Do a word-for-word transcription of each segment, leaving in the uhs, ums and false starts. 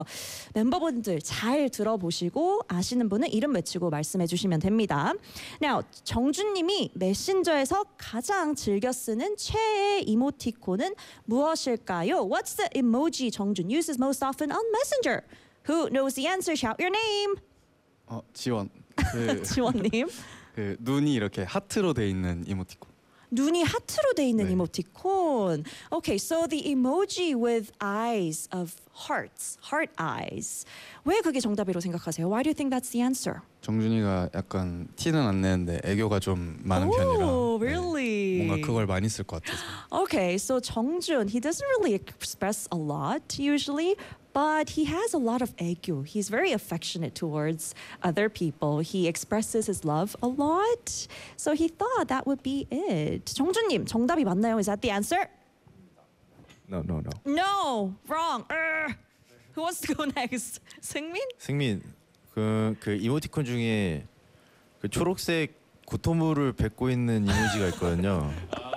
멤버분들 잘 들어보시고 아시는 분은 이름 외치고 말씀해 주시면 됩니다. Now, 정준님이 메신저에서 가장 즐겨 쓰는 최애 이모티콘은 무엇일까요? What's the emoji 정준 uses most often on Messenger? Who knows the answer? Shout your name. 어, 지원. 그, 지원님. 그 눈이 이렇게 하트로 돼 있는 이모티콘. 눈이 하트로 돼 있는 네. 이모티콘. Okay, so the emoji with eyes of hearts, heart eyes. 왜 그게 정답이라고 생각하세요? Why do you think that's the answer? 정준이가 약간 티는 안 내는데 애교가 좀 많은 편이라 Oh, really? 네, 뭔가 그걸 많이 쓸 것 같아서. Okay, so 정준, he doesn't really express a lot usually, but he has a lot of 애교. He's very affectionate towards other people. He expresses his love a lot. So he thought that would be it. 정준님, 정답이 맞나요? Is that the answer? No, no, no. No, wrong. Urgh. Who wants to go next? 승민? 승민 그, 그 이모티콘 중에 그 초록색 구토물을 뱉고 있는 이모지가 있거든요.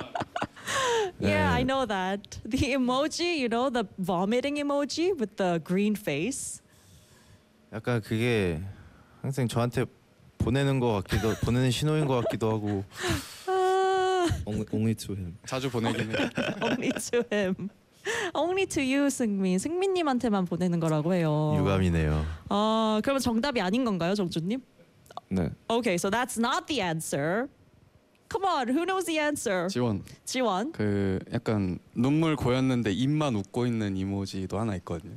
Yeah, 네. I know that. The emoji, you know, the vomiting emoji with the green face. 약간 그게 항상 저한테 보내는 것 같기도 보내는 신호인 것 같기도 하고. Uh, Only, only to him. 자주 보내긴 해. only to him. Only to you, 승민. 승민님한테만 보내는 거라고 해요. 유감이네요. 아, 그러면 정답이 아닌 건가요, 정준님? 네. Okay, so that's not the answer. Come on, who knows the answer? 지원. 지원. 그 약간 눈물 고였는데 입만 웃고 있는 이모지도 하나 있거든요.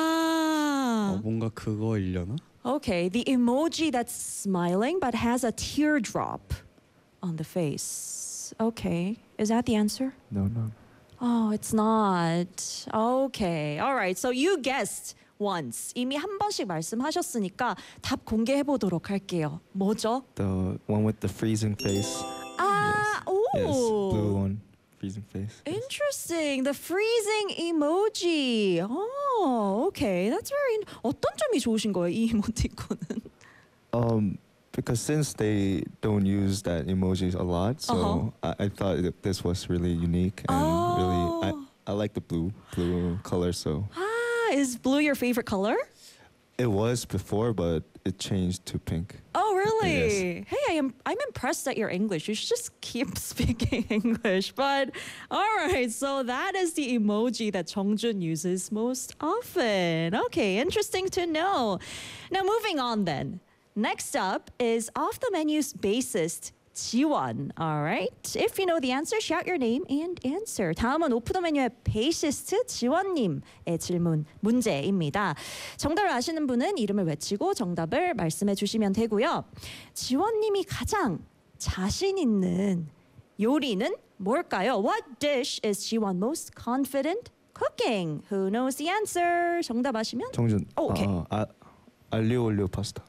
아. 어, 뭔가 그거이려나? Okay, the emoji that's smiling but has a teardrop on the face. Okay, is that the answer? No, no. Oh, it's not. Okay, all right. So you guessed once. 이미 한 번씩 말씀하셨으니까 답 공개해 보도록 할게요. 뭐죠? The one with the freezing face. 아, 오. Yes, blue one, freezing face. Interesting. The freezing emoji. Oh, okay. That's very. 어떤 점이 좋으신 거예요, 이 이모티콘은? Um, because since they don't use that emojis a lot, so Uh-huh. I, I thought that this was really unique and Oh. really I, I like the blue blue color. So Ah, is blue your favorite color? it was before, but it changed to pink. Oh, really? Hey, I am I'm impressed at your English. You should just keep speaking English. But all right, so that is the emoji that Jeongjun uses most often. Okay, interesting to know. Now moving on then. Next up is Off the Menu's bassist 지원. All right. If you know the answer, shout your name and answer. 다음은 오프 더 메뉴의 베이시스트 지원님의 질문 문제입니다. 정답을 아시는 분은 이름을 외치고 정답을 말씀해 주시면 되고요. 지원님이 가장 자신 있는 요리는 뭘까요? What dish is 지원 most confident cooking? Who knows the answer? 정답 아시면 정준. 오케이. 아, 아, 알리오 올리오 파스타.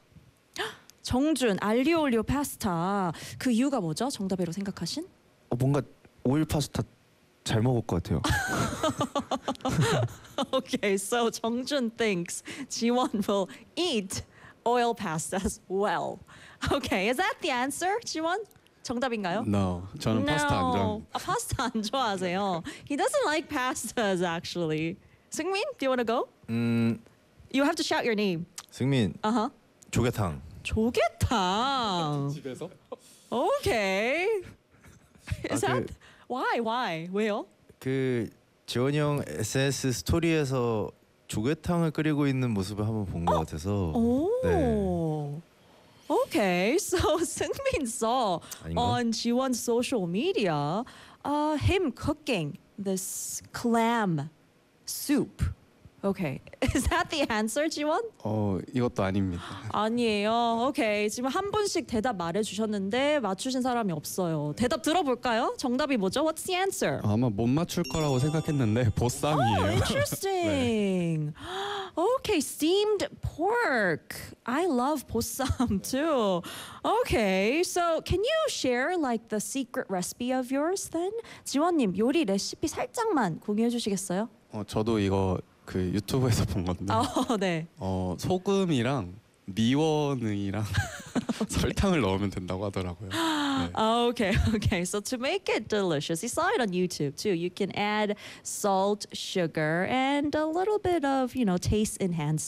정준 알리오 올리오 파스타. 그 이유가 뭐죠? 정답이라고 생각하신? 어, 뭔가 오일 파스타 잘 먹을 것 같아요. Okay, so 정준 thinks 지원 will eat oil pasta as well. Okay, is that the answer, 지원? 정답인가요? No, 저는 파스타 안 좋아합니다. 아, 파스타 안 좋아하세요. He doesn't like pastas actually. 승민, do you want to go? 음, You have to shout your name. 승민 Uh-huh. 조개탕. 조개탕. 집에서? Okay. Is 아, that 그- why? Why? 왜요? 그 지원이 형 에스엔에스 스토리에서 조개탕을 끓이고 있는 모습을 한번 본 것 같아서. 오. 네. Okay, so 승민 saw 아닌가? on 지원's social media uh, him cooking this clam soup. Okay, is that the answer, 지원? 어, 이것도 아닙니다. 아니에요. 오케이, 지금 한 분씩 대답 말해주셨는데 맞추신 사람이 없어요. 대답 들어볼까요? 정답이 뭐죠? What's the answer? 아마 못 맞출 거라고 생각했는데 보쌈이에요. Oh, interesting. Okay, steamed pork. I love 보쌈 too. Okay, so can you share like the secret recipe of yours then? 지원님 요리 레시피 살짝만 공유해 주시겠어요? 어, 저도 이거 그 유튜브에서 본 건데. 어, 네. 어, 소금이랑 미원이랑 설탕을 넣으면 된다고 하더라고요. Okay, okay. So to make it delicious, you saw it on YouTube too. You can add salt, sugar, and a little bit of, you know, taste enhancement.